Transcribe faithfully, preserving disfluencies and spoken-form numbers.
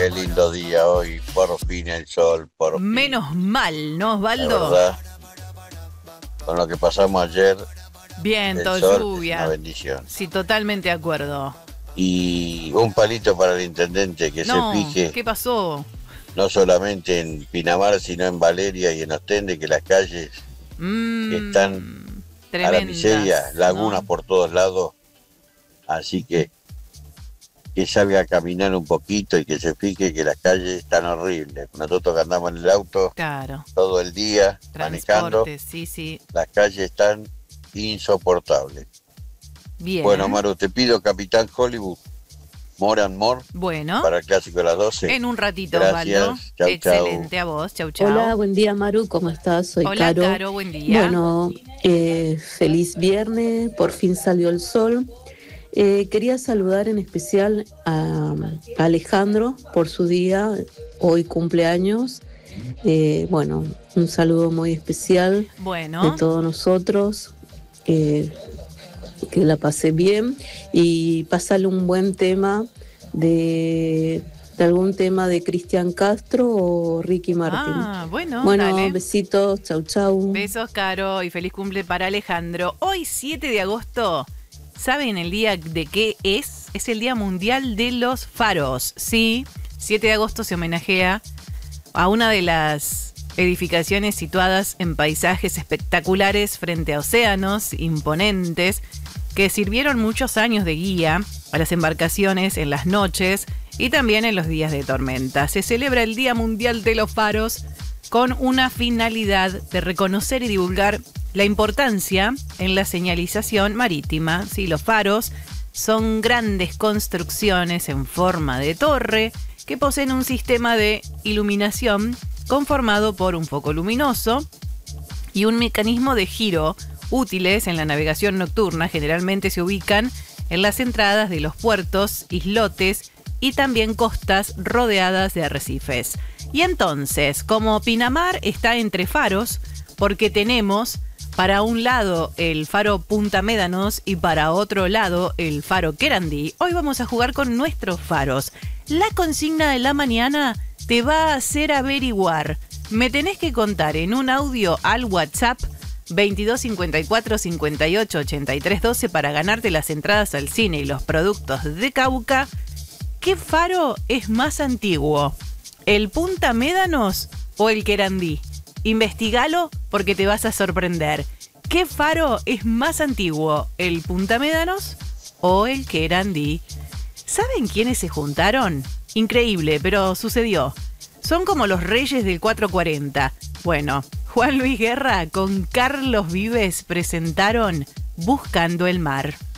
qué lindo día hoy, por fin el sol, por fin. Menos mal, ¿no, La Osvaldo? verdad, con lo que pasamos ayer, Viento, el sol es lluvia. una bendición. Sí, totalmente de acuerdo. Y un palito para el intendente que No, se fije, ¿qué pasó? no solamente en Pinamar, sino en Valeria y en Ostende, que las calles Mm, están a la tremendas, miseria, lagunas ¿no? por todos lados. Así que que salga a caminar un poquito y que se fije que las calles están horribles. Nosotros que andamos en el auto Claro, todo el día manejando, transporte, sí, sí. las calles están insoportables. Bien. Bueno, Maru, te pido Capitán Hollywood, More and More, Bueno, para el clásico de las doce. en un ratito, Gracias. Osvaldo. Chau, Excelente, chau. a vos. Chau, chau. Hola, buen día Maru, ¿cómo estás? Soy Hola, Caro. Caro, buen día. Bueno, eh, feliz viernes, por fin salió el sol. Eh, quería saludar en especial a, a Alejandro por su día, hoy cumpleaños. Eh, bueno, un saludo muy especial Bueno, de todos nosotros. Eh, que la pasé bien y pasarle un buen tema de, de algún tema de Cristian Castro o Ricky Martin. ah, bueno, bueno, dale. besitos, chau chau. Besos, Caro, y feliz cumple para Alejandro. Hoy, siete de agosto, ¿saben el día de qué es? Es el Día Mundial de los Faros. Sí, siete de agosto se homenajea a una de las edificaciones situadas en paisajes espectaculares frente a océanos imponentes que sirvieron muchos años de guía a las embarcaciones en las noches y también en los días de tormenta. Se celebra el Día Mundial de los Faros con una finalidad de reconocer y divulgar la importancia en la señalización marítima. Sí, los faros son grandes construcciones en forma de torre que poseen un sistema de iluminación conformado por un foco luminoso y un mecanismo de giro útiles en la navegación nocturna. Generalmente se ubican en las entradas de los puertos, islotes y también costas rodeadas de arrecifes. Y entonces, como Pinamar está entre faros, porque tenemos para un lado el faro Punta Médanos y para otro lado el faro Querandí, hoy vamos a jugar con nuestros faros. La consigna de la mañana te va a hacer averiguar. Me tenés que contar en un audio al WhatsApp veintidós cincuenta y cuatro cincuenta y ocho ochenta y tres doce para ganarte las entradas al cine y los productos de Cauca. ¿Qué faro es más antiguo? ¿El Punta Médanos o el Querandí? Investigalo porque te vas a sorprender. ¿Qué faro es más antiguo? ¿El Punta Médanos o el Querandí? ¿Saben quiénes se juntaron? Increíble, pero sucedió. Son como los reyes del cuatrocientos cuarenta. Bueno, Juan Luis Guerra con Carlos Vives presentaron Buscando el Mar.